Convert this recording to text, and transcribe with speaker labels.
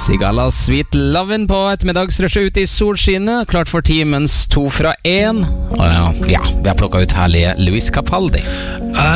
Speaker 1: Sigala Sweet Lovin' på ettermiddagsrushet ute i solskinnet. Klart for timens 2 fra 1. Og ja, vi har plukket ut herlige Luis Capaldi.